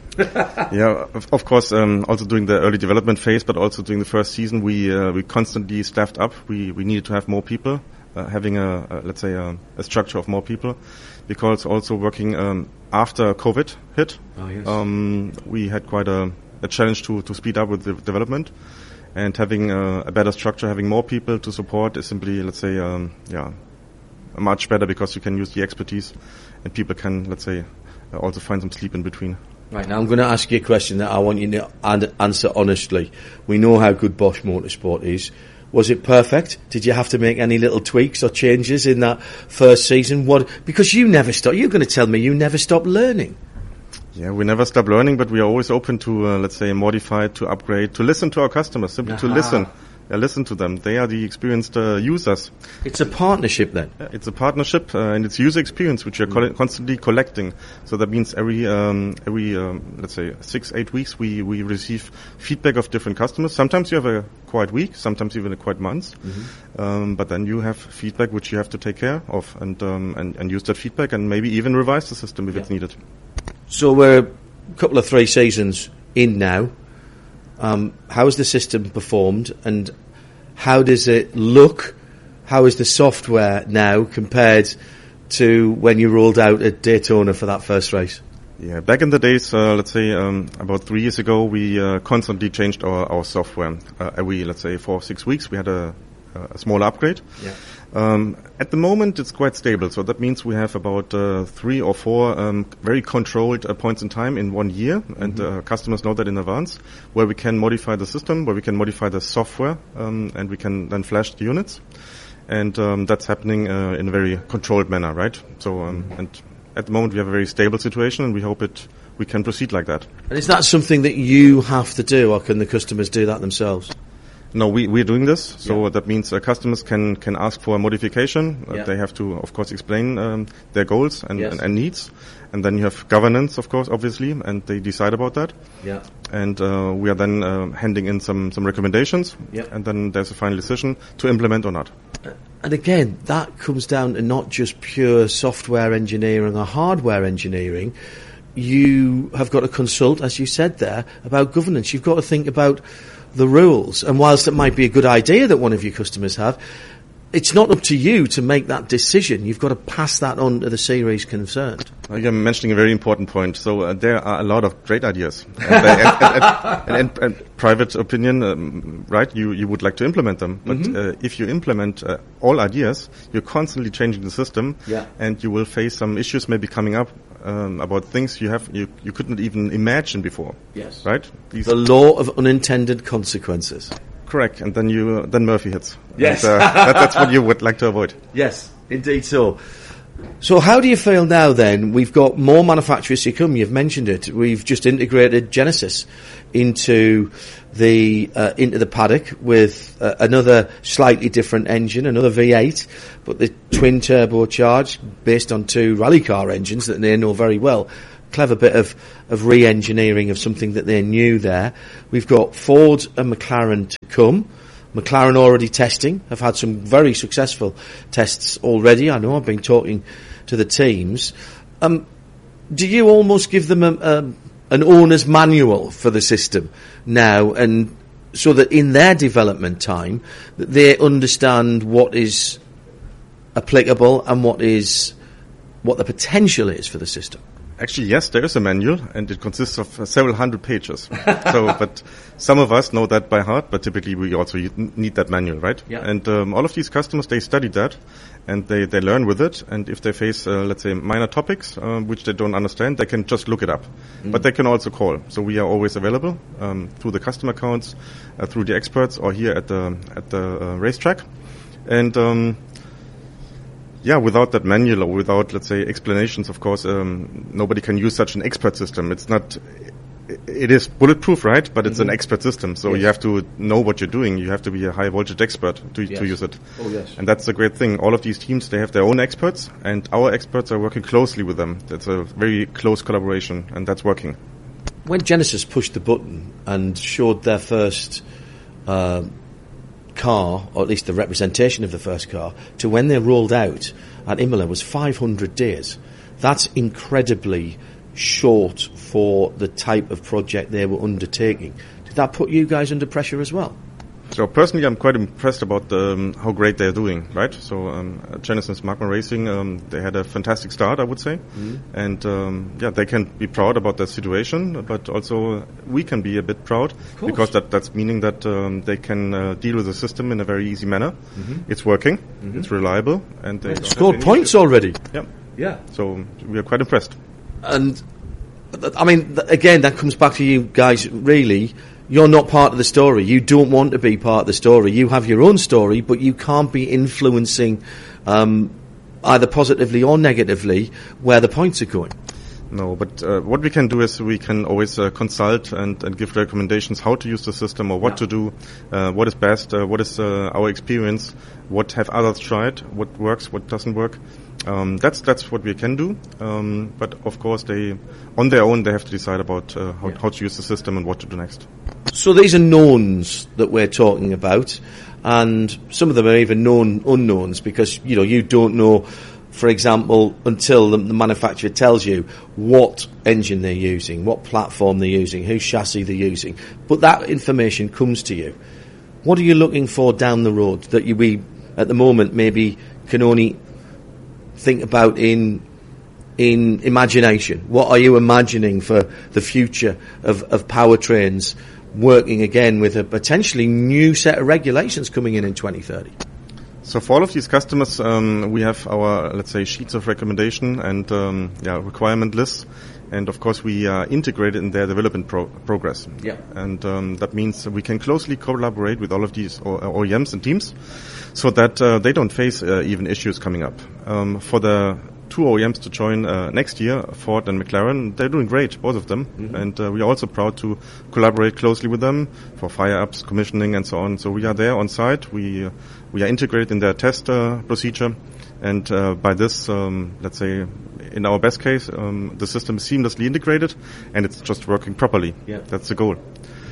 Yeah, of, of course, um, also during the early development phase, but also during the first season, we uh, we constantly staffed up. We we needed to have more people, uh, having a, a let's say a, a structure of more people, because also working um, after COVID hit, oh, yes. um, we had quite a, a challenge to to speed up with the development, and having a, a better structure, having more people to support is simply, let's say, um, yeah, much better because you can use the expertise, and people can, let's say, uh, also find some sleep in between. Right, now I'm going to ask you a question that I want you to an- answer honestly. We know how good Bosch Motorsport is. Was it perfect? Did you have to make any little tweaks or changes in that first season? What? Because you never stop. You're going to tell me you never stop learning. Yeah, we never stop learning, but we are always open to, uh, let's say, modify, to upgrade, to listen to our customers, simply uh-huh. to listen. Yeah, listen to them. They are the experienced uh, users. It's a partnership then? Yeah, it's a partnership, uh, and it's user experience, which you're mm. co- constantly collecting. So that means every, um, every um, let's say, six, eight weeks, we, we receive feedback of different customers. Sometimes you have a quiet week, sometimes even a quiet month. Mm-hmm. Um, but then you have feedback which you have to take care of and, um, and, and use that feedback and maybe even revise the system if yeah. it's needed. So we're a couple of three seasons in now. Um, how has the system performed, and how does it look? How is the software now compared to when you rolled out at Daytona for that first race? Yeah, back in the days, uh, let's say um, about three years ago, we uh, constantly changed our, our software. Uh, every, let's say, four or six weeks, we had a, a small upgrade. Yeah. Um, at the moment, it's quite stable. So that means we have about uh, three or four um, very controlled uh, points in time in one year, mm-hmm. and uh, customers know that in advance, where we can modify the system, where we can modify the software, um, and we can then flash the units. And um, that's happening uh, in a very controlled manner, right? So, um, and at the moment, we have a very stable situation, and we hope it we can proceed like that. And is that something that you have to do, or can the customers do that themselves? No, we, we're doing this. So yeah. that means uh, customers can, can ask for a modification. Uh, yeah. They have to, of course, explain um, their goals and, yes. and, and needs. And then you have governance, of course, obviously, and they decide about that. Yeah. And uh, we are then uh, handing in some, some recommendations. Yeah. And then there's a final decision to implement or not. Uh, and again, that comes down to not just pure software engineering or hardware engineering. You have got to consult, as you said there, about governance. You've got to think about the rules, and whilst it might be a good idea that one of your customers have, it's not up to you to make that decision. You've got to pass that on to the series concerned. Well, you're mentioning a very important point. So uh, there are a lot of great ideas, and, uh, and, and, and, and, and private opinion, um, right? You you would like to implement them, but mm-hmm. uh, if you implement uh, all ideas, you're constantly changing the system, yeah. and you will face some issues maybe coming up um, about things you have you you couldn't even imagine before. Yes, right. These the law of unintended consequences. Correct, and then you uh, then Murphy hits. Yes, and, uh, that, that's what you would like to avoid. Yes, indeed so. So how do you feel now then? We've got more manufacturers to come. You've mentioned it. We've just integrated Genesis into the uh, into the paddock with uh, another slightly different engine, another V eight, but the twin turbocharged based on two rally car engines that they know very well. Clever bit of, of re-engineering of something that they knew there. We've got Ford and McLaren to come. McLaren already testing, have had some very successful tests already. I know I've been talking to the teams. Um, do you almost give them a, a, an owner's manual for the system now, and so that in their development time that they understand what is applicable and what is what the potential is for the system? Actually, yes, there is a manual, and it consists of uh, several hundred pages. So, but some of us know that by heart, but typically we also need that manual, right? Yeah. And um, all of these customers, they study that, and they, they learn with it. And if they face, uh, let's say, minor topics uh, which they don't understand, they can just look it up. Mm. But they can also call. So we are always available um, through the customer accounts, uh, through the experts, or here at the at the uh, racetrack. And um, yeah, without that manual or without, let's say, explanations, of course, um, nobody can use such an expert system. It's not, it is bulletproof, right? But it's mm-hmm. an expert system. So yes. you have to know what you're doing. You have to be a high voltage expert to, yes. to use it. Oh, yes. And that's the great thing. All of these teams, they have their own experts, and our experts are working closely with them. That's a very close collaboration, and that's working. When Genesis pushed the button and showed their first uh, car, or at least the representation of the first car, to when they rolled out at Imola was five hundred days. That's incredibly short for the type of project they were undertaking. Did that put you guys under pressure as well? So personally, I'm quite impressed about um, how great they're doing, right? So um, Genesis Magma Racing, um, they had a fantastic start, I would say. Mm-hmm. And um, yeah, they can be proud about their situation, but also we can be a bit proud because that, that's meaning that um, they can uh, deal with the system in a very easy manner. Mm-hmm. It's working, mm-hmm. it's reliable, and they scored points already. Yeah, yeah. So we are quite impressed. And I mean, th- again, that comes back to you guys, really. You're not part of the story. You don't want to be part of the story. You have your own story, but you can't be influencing um, either positively or negatively where the points are going. No, but uh, what we can do is we can always uh, consult and, and give recommendations how to use the system or what yeah. to do, uh, what is best, uh, what is uh, our experience, what have others tried, what works, what doesn't work. Um, that's that's what we can do. Um, but of course, they on their own they have to decide about uh, how, yeah. how to use the system and what to do next. So these are knowns that we're talking about, and some of them are even known unknowns because you know you don't know, for example, until the, the manufacturer tells you what engine they're using, what platform they're using, whose chassis they're using. But that information comes to you. What are you looking for down the road that you we at the moment maybe can only think about in in imagination? What are you imagining for the future of, of powertrains working again with a potentially new set of regulations coming in in twenty thirty? So for all of these customers, um, we have our, let's say, sheets of recommendation and um, yeah, requirement lists. And of course, we are integrated in their development pro- progress. Yeah. And um, that means we can closely collaborate with all of these O E Ms and teams so that uh, they don't face uh, even issues coming up. Um, for the two O E Ms to join uh, next year, Ford and McLaren, they're doing great, both of them. Mm-hmm. And uh, we are also proud to collaborate closely with them for fire-ups, commissioning, and so on. So we are there on site. We uh, we are integrated in their test uh, procedure. And uh, by this, um, let's say, in our best case, um, the system is seamlessly integrated and it's just working properly. Yeah. That's the goal.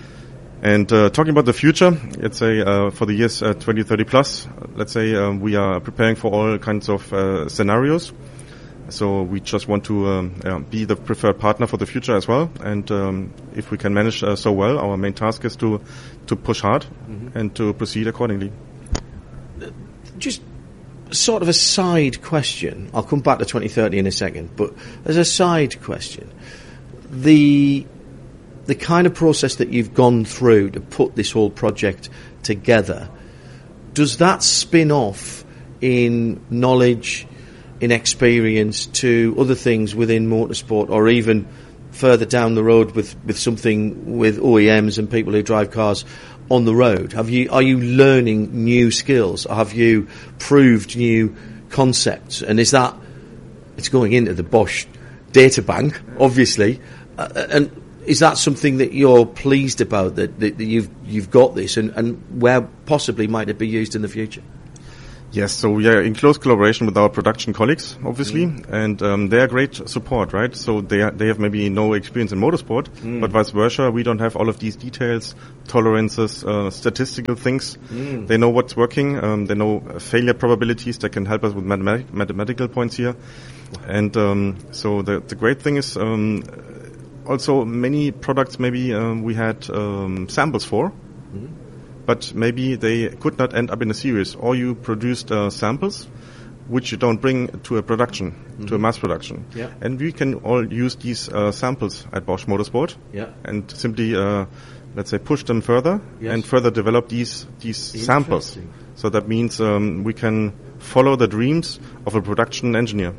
And uh, talking about the future, let's say uh, for the years uh, twenty thirty plus, let's say um, we are preparing for all kinds of uh, scenarios. So we just want to um, yeah, be the preferred partner for the future as well. And um, if we can manage uh, so well, our main task is to to push hard mm-hmm. and to proceed accordingly. just sort of a side question. I'll come back to twenty thirty in a second, but as a side question, the the kind of process that you've gone through to put this whole project together, does that spin off in knowledge, in experience to other things within motorsport, or even further down the road with, with something with O E Ms and people who drive cars on the road? Have you are you learning new skills? Have you proved new concepts? And is that, it's going into the Bosch data bank, obviously, uh, and is that something that you're pleased about, that, that, that you've you've got this, and, and where possibly might it be used in the future? Yes, so we are in close collaboration with our production colleagues, obviously, mm. and um, they are great support, right? So they are, they have maybe no experience in motorsport, mm. but vice versa, we don't have all of these details, tolerances, uh, statistical things. Mm. They know what's working, um, they know failure probabilities that can help us with mathematic, mathematical points here. And um, so the, the great thing is um, also many products maybe um, we had um, samples for, mm. but maybe they could not end up in a series, or you produced uh, samples which you don't bring to a production, mm-hmm. to a mass production. Yeah. And we can all use these uh, samples at Bosch Motorsport, yeah. and simply, uh, let's say, push them further, yes. and further develop these these samples. So that means um, we can follow the dreams of a production engineer.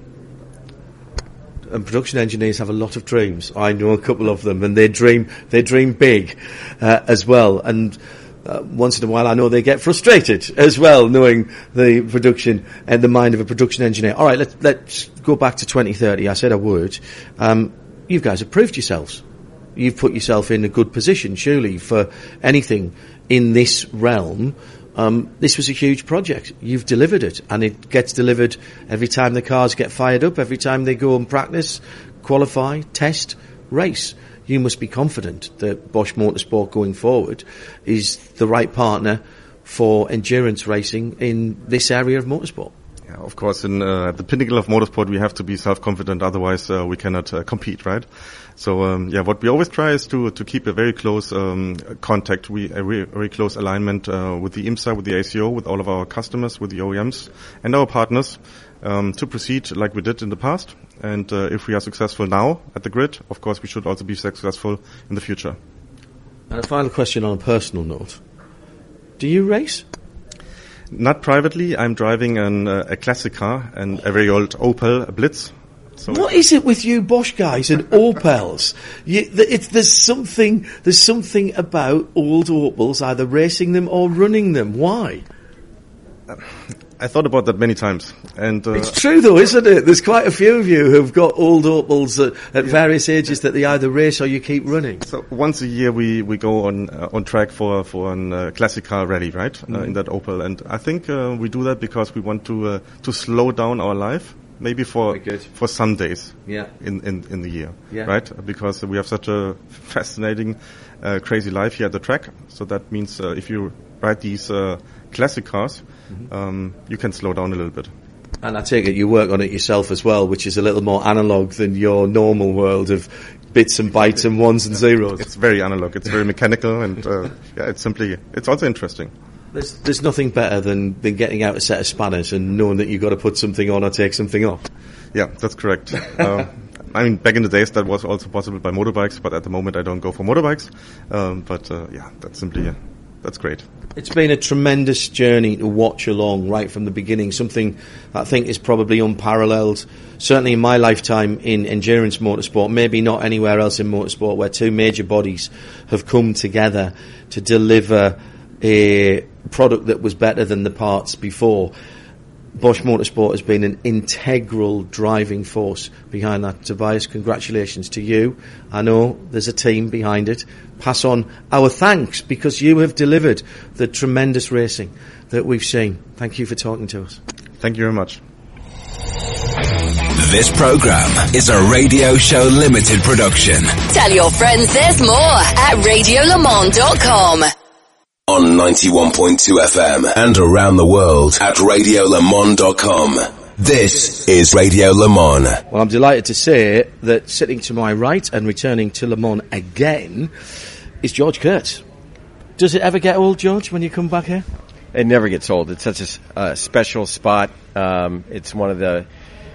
And production engineers have a lot of dreams. I know a couple of them, and they dream they dream big uh, as well. And Uh, once in a while, I know they get frustrated as well, knowing the production and the mind of a production engineer. All right, let's, let's go back to twenty thirty. I said I would. Um, you guys have proved yourselves. You've put yourself in a good position, surely, for anything in this realm. Um, this was a huge project. You've delivered it, and it gets delivered every time the cars get fired up, every time they go and practice, qualify, test, race. You must be confident that Bosch Motorsport going forward is the right partner for endurance racing in this area of motorsport. Yeah, of course, in, uh, at the pinnacle of motorsport, we have to be self-confident, otherwise uh, we cannot uh, compete, right? So, um, yeah, what we always try is to to keep a very close um, contact, we a very, very close alignment uh, with the IMSA, with the A C O, with all of our customers, with the O E Ms and our partners, um, to proceed like we did in the past. And uh, if we are successful now at the grid, of course, we should also be successful in the future. And a final question on a personal note. Do you race? Not privately. I'm driving an, uh, a classic car, and a very old Opel Blitz. So what is it with you Bosch guys and Opels? You, th- it's, there's something. There's something about old Opels, either racing them or running them. Why? Uh, I thought about that many times, and uh, it's true though, isn't it? There's quite a few of you who've got old Opels at, at yeah. various ages that they either race or you keep running. So once a year we, we go on uh, on track for for an uh, classic car rally, right? Mm-hmm. Uh, in that Opel, and I think uh, we do that because we want to uh, to slow down our life, maybe for for some days, yeah. in, in in the year, yeah. right? Because we have such a fascinating, uh, crazy life here at the track. So that means uh, if you ride these uh, classic cars, mm-hmm. um, you can slow down a little bit. And I take it you work on it yourself as well, which is a little more analog than your normal world of bits and bytes and ones and zeros. It's very analog. It's very mechanical, and uh, yeah, it's simply. It's also interesting. There's, there's nothing better than, than getting out a set of spanners and knowing that you've got to put something on or take something off. Yeah, that's correct. uh, I mean, back in the days that was also possible by motorbikes, but at the moment I don't go for motorbikes. Um, but uh, yeah, that's simply. Uh, That's great. It's been a tremendous journey to watch along right from the beginning, something I think is probably unparalleled, certainly in my lifetime in endurance motorsport, maybe not anywhere else in motorsport, where two major bodies have come together to deliver a product that was better than the parts before. Bosch Motorsport has been an integral driving force behind that. Tobias, congratulations to you. I know there's a team behind it. Pass on our thanks, because you have delivered the tremendous racing that we've seen. Thank you for talking to us. Thank you very much. This program is a Radio Show Limited production. Tell your friends there's more at radio le mans dot com. On ninety-one point two F M and around the world at radio le mans dot com. This is Radio Le Mans. Well, I'm delighted to say that sitting to my right and returning to Le Mans again is George Kurtz. Does it ever get old, George, when you come back here? it never gets old. It's such a uh, special spot. Um, it's one of the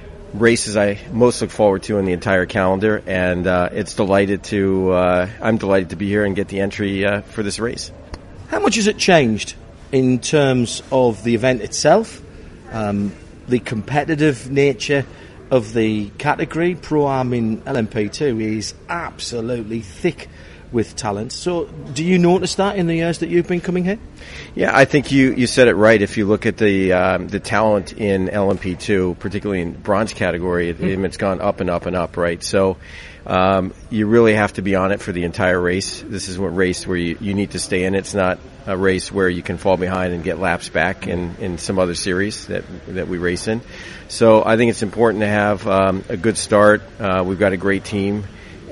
races I most look forward to in the entire calendar, and uh, it's delighted to. Uh, I'm delighted to be here and get the entry uh, for this race. How much has it changed in terms of the event itself, um, the competitive nature of the category? Pro-Am in L M P two is absolutely thick with talent. So do you notice that in the years that you've been coming here? Yeah, I think you, you said it right. If you look at the um, the talent in L M P two, particularly in bronze category, it, mm. it's gone up and up and up, right? So um, you really have to be on it for the entire race. This is what race where you, you need to stay in. It's not a race where you can fall behind and get laps back in, in some other series that that we race in. So I think it's important to have um, a good start. Uh, we've got a great team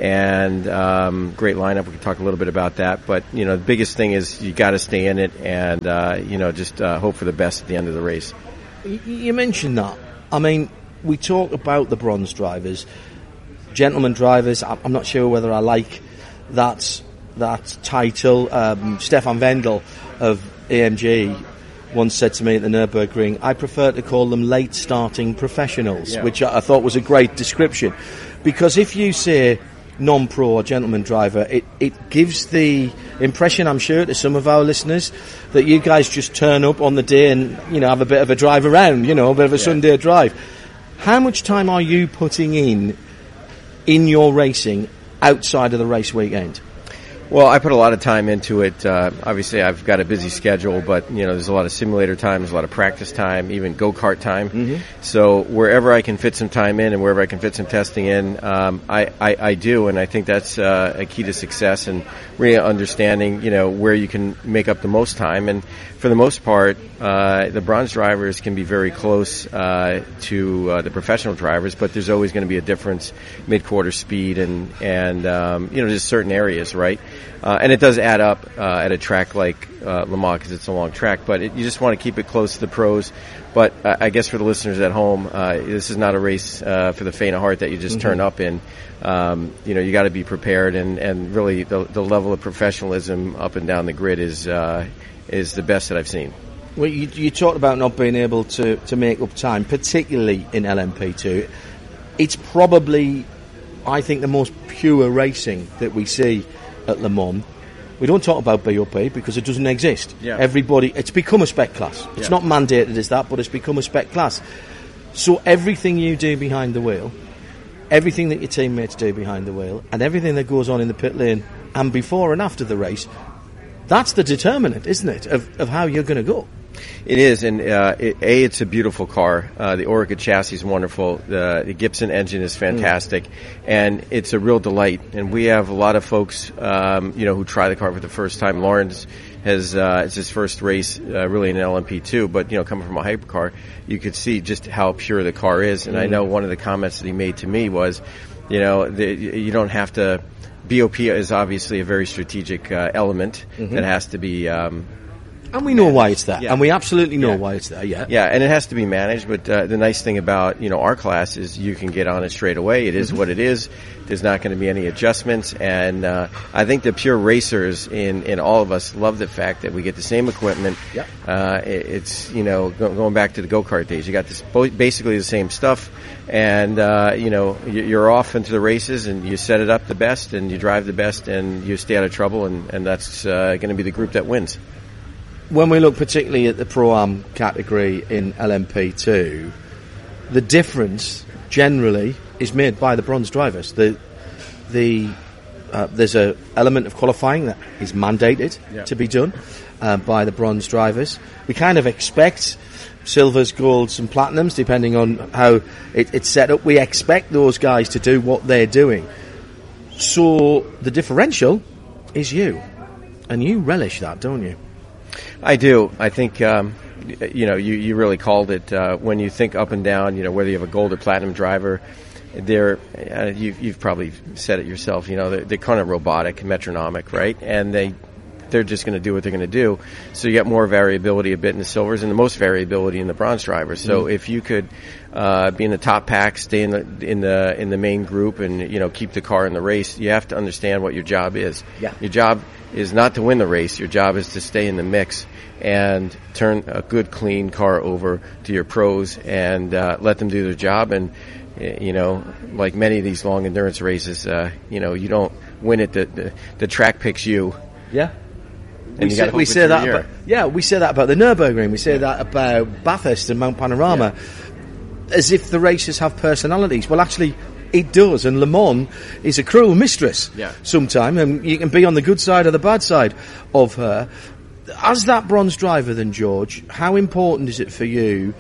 and um, great lineup. We can talk a little bit about that. But, you know, the biggest thing is you got to stay in it and, uh, you know, just uh, hope for the best at the end of the race. You mentioned that. I mean, we talk about the bronze drivers, gentlemen drivers. I'm not sure whether I like that that title. Um, Stefan Wendel of A M G once said to me at the Nürburgring, I prefer to call them late starting professionals, yeah. which I thought was a great description. Because if you say non-pro or gentleman driver, it, it gives the impression, I'm sure, to some of our listeners that you guys just turn up on the day and, you know, have a bit of a drive around, you know, a bit of a yeah. Sunday drive. How much time are you putting in in your racing outside of the race weekend? Well, I put a lot of time into it. Uh, obviously, I've got a busy schedule, but, you know, there's a lot of simulator time, there's a lot of practice time, even go-kart time. Mm-hmm. So wherever I can fit some time in and wherever I can fit some testing in, um, I, I, I do, and I think that's uh, a key to success and really understanding, you know, where you can make up the most time. And for the most part, uh, the bronze drivers can be very close uh, to uh, the professional drivers, but there's always going to be a difference mid-quarter speed and, and um, you know, just certain areas, right? Uh, and it does add up uh, at a track like uh, Le Mans because it's a long track, but it, you just want to keep it close to the pros. But uh, I guess for the listeners at home, uh, this is not a race uh, for the faint of heart that you just mm-hmm. turn up in. Um, you know, you got to be prepared, and, and really the, the level of professionalism up and down the grid is uh, is the best that I've seen. Well, you, you talked about not being able to, to make up time, particularly in L M P two. It's probably, I think, the most pure racing that we see at Le Mans. We don't talk about B O P because it doesn't exist. Yeah. Everybody, it's become a spec class. It's yeah. not mandated as that, but it's become a spec class. So everything you do behind the wheel, everything that your teammates do behind the wheel, and everything that goes on in the pit lane and before and after the race, that's the determinant, isn't it, of, of how you're going to go. It is, and uh, it, A, it's a beautiful car. Uh, the Orica chassis is wonderful. The, the Gibson engine is fantastic, mm. and it's a real delight. And we have a lot of folks, um, you know, who try the car for the first time. Lawrence has uh, it's his first race, uh, really in an L M P two, but you know, coming from a hypercar, you could see just how pure the car is. And mm. I know one of the comments that he made to me was, you know, the, you don't have to. B O P is obviously a very strategic uh, element mm-hmm. that has to be. Um, And we know managed. why it's there. Yeah. And we absolutely know yeah. why it's there, yeah. Yeah, and it has to be managed, but uh, the nice thing about, you know, our class is you can get on it straight away. It is mm-hmm. what it is. There's not going to be any adjustments. And uh, I think the pure racers in, in all of us love the fact that we get the same equipment. Yep. Uh, it, it's, you know, go, going back to the go-kart days, you got this basically the same stuff. And, uh, you know, you're off into the races and you set it up the best and you drive the best and you stay out of trouble. And, and that's uh, going to be the group that wins. When we look particularly at the Pro-Am category in L M P two, the difference generally is made by the bronze drivers. The the uh, there's a element of qualifying that is mandated yeah. to be done uh, by the bronze drivers. We kind of expect silvers, golds and platinums depending on how it, it's set up. We expect those guys to do what they're doing. So the differential is you. And you relish that, don't you? I do. I think, um, you know, you, you really called it. Uh, when you think up and down, you know, whether you have a gold or platinum driver, they're, uh, you've, you've probably said it yourself, you know, they're, they're kind of robotic, metronomic, right? And they they're just going to do what they're going to do. So you get more variability a bit in the silvers and the most variability in the bronze drivers. So mm. if you could uh, be in the top pack, stay in the in the in the main group, and you know keep the car in the race, you have to understand what your job is. Yeah. Your job is not to win the race. Your job is to stay in the mix and turn a good, clean car over to your pros and uh, let them do their job. And you know, like many of these long endurance races, uh, you know, you don't win it. The the, the track picks you. Yeah. And we you say, we say that about, about, yeah, we say that about the Nürburgring. We say yeah. that about Bathurst and Mount Panorama, yeah. as if the races have personalities. Well, actually, it does. And Le Mans is a cruel mistress. Yeah. Sometimes, and you can be on the good side or the bad side of her. As that bronze driver, then George, how important is it for you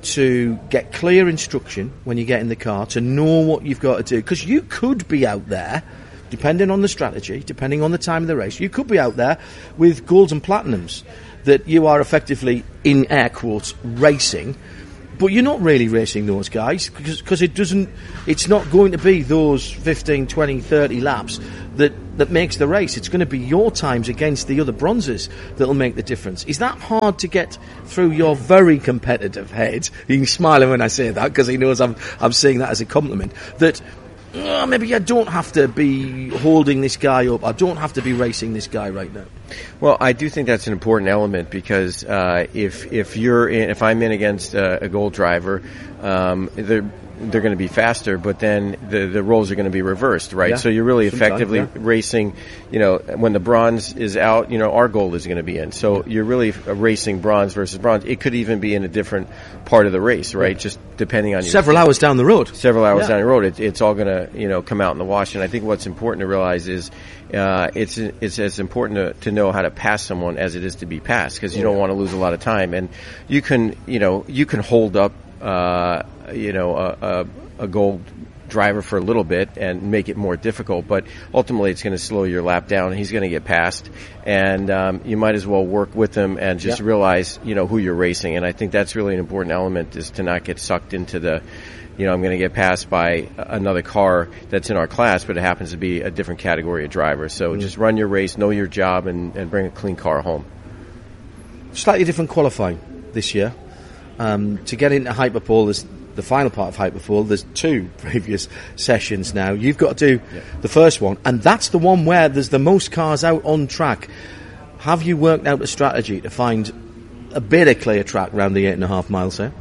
to get clear instruction when you get in the car, to know what you've got to do? Because you could be out there, depending on the strategy, depending on the time of the race, you could be out there with golds and platinums that you are effectively, in air quotes, racing, but you're not really racing those guys because because it doesn't, it's not going to be those fifteen, twenty, thirty laps that, that makes the race. It's going to be your times against the other bronzes that'll make the difference. Is that hard to get through your very competitive head? He's smiling when I say that because he knows I'm I'm saying that as a compliment. That oh, maybe I don't have to be holding this guy up. I don't have to be racing this guy right now. Well, I do think that's an important element because uh, if if you're in, if I'm in against uh, a gold driver, um, they're they're going to be faster, but then the the roles are going to be reversed, right? Yeah. So you're really Sometimes, effectively yeah. racing. You know, when the bronze is out, you know, our gold is going to be in. So you're really racing bronze versus bronze. It could even be in a different part of the race, right? Just depending on your several hours down the road. Several hours yeah. down the road, it, it's all going to you know come out in the wash. And I think what's important to realize is uh, it's it's as important to, to know how to pass someone as it is to be passed because you yeah. don't want to lose a lot of time. And you can you know you can hold up uh, you know a, a, a gold driver for a little bit and make it more difficult, but ultimately it's going to slow your lap down. He's going to get passed, and um, you might as well work with him and just yeah. realize, you know, who you're racing. And I think that's really an important element is to not get sucked into the, you know, I'm going to get passed by another car that's in our class, but it happens to be a different category of driver. So mm. just run your race, know your job, and, and bring a clean car home. Slightly different qualifying this year. Um, to get into Hyperpole, there's the final part of Hyperpole, there's two previous sessions now. You've got to do yeah. the first one, and that's the one where there's the most cars out on track. Have you worked out a strategy to find a bit of clear track around the eight and a half miles there?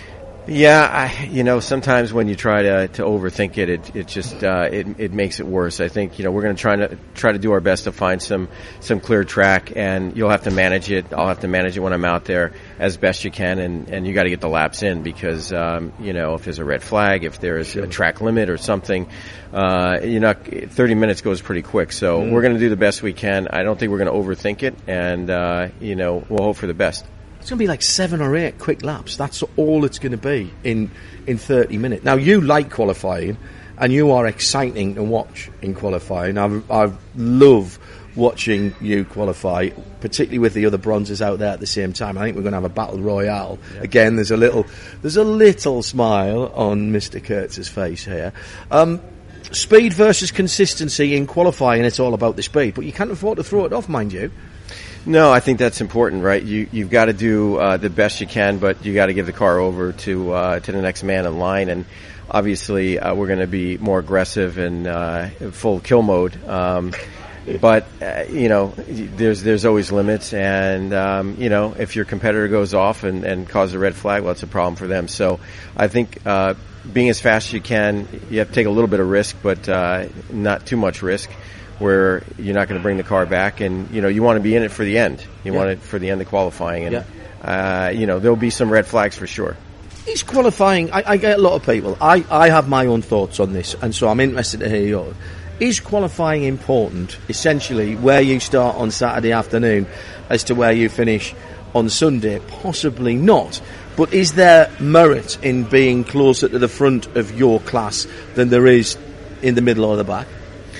Yeah, I, you know, sometimes when you try to, to overthink it, it, it just, uh, it, it makes it worse. I think, you know, we're going to try to, try to do our best to find some, some clear track, and you'll have to manage it. I'll have to manage it when I'm out there as best you can, and, and you got to get the laps in because, um, you know, if there's a red flag, if there's sure. a track limit or something, uh, you know, thirty minutes goes pretty quick. So mm. we're going to do the best we can. I don't think we're going to overthink it, and, uh, you know, we'll hope for the best. It's going to be like seven or eight quick laps. That's all it's going to be in, in thirty minutes. Now, you like qualifying, and you are exciting to watch in qualifying. I I love watching you qualify, particularly with the other bronzes out there at the same time. I think we're going to have a battle royale. Yeah. Again, there's a little there's a little smile on Mister Kurtz's face here. Um, speed versus consistency in qualifying, it's all about the speed, but you can't afford to throw it off, mind you. No, I think that's important, right? You, you've got to do uh, the best you can, but you got to give the car over to uh, to the next man in line. And obviously, uh, we're going to be more aggressive and uh, full kill mode. Um, but uh, you know, there's there's always limits, and um, you know, if your competitor goes off and, and causes a red flag, well, that's a problem for them. So I think uh, being as fast as you can, you have to take a little bit of risk, but uh, not too much risk, where you're not going to bring the car back, and you know you want to be in it for the end. You yeah. want it for the end of qualifying, and yeah. uh, you know there'll be some red flags for sure. Is qualifying? I, I get a lot of people. I, I have my own thoughts on this, and so I'm interested to hear yours. Is qualifying important, essentially, where you start on Saturday afternoon as to where you finish on Sunday? Possibly not. But is there merit in being closer to the front of your class than there is in the middle or the back?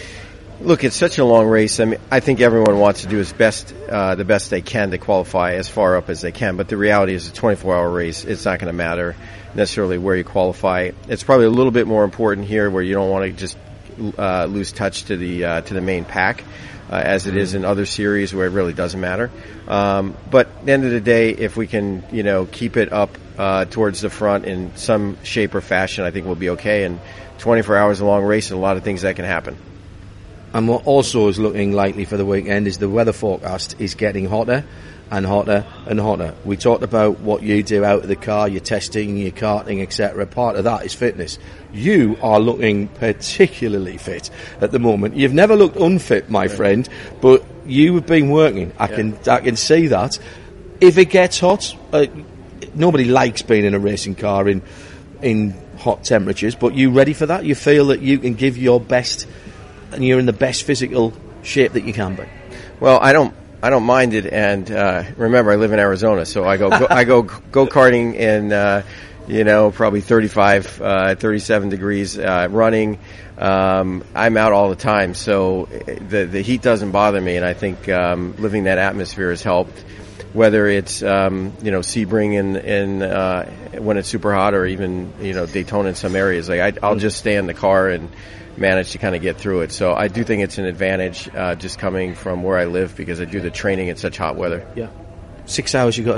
Look, it's such a long race. I mean, I think everyone wants to do his best, uh, the best they can to qualify as far up as they can. But the reality is, a twenty-four hour race, it's not going to matter necessarily where you qualify. It's probably a little bit more important here, where you don't want to just uh, lose touch to the uh, to the main pack. uh, as it is in other series where it really doesn't matter. Um, but at the end of the day, if we can, you know, keep it up uh, towards the front in some shape or fashion, I think we'll be okay. And twenty-four hours a long race, and a lot of things that can happen. And what also is looking likely for the weekend is the weather forecast is getting hotter and hotter and hotter. We talked about what you do out of the car, your testing, your karting, et cetera. Part of that is fitness. You are looking particularly fit at the moment. You've never looked unfit, my yeah. friend, but you have been working. I yeah. can I can see that. If it gets hot, uh, nobody likes being in a racing car in in hot temperatures, but you ready for that? You feel that you can give your best and you're in the best physical shape that you can be? Well, I don't I don't mind it, and uh, remember, I live in Arizona, so I go, go I go go karting in uh, you know probably thirty-five, uh, thirty-seven degrees, uh, running. Um, I'm out all the time, so the the heat doesn't bother me, and I think um, living that atmosphere has helped. Whether it's um, you know Sebring in in uh, when it's super hot, or even you know Daytona in some areas, like I, I'll just stay in the car and manage to kind of get through it. So I do think it's an advantage uh, just coming from where I live, because I do the training in such hot weather. Yeah, six hours you got to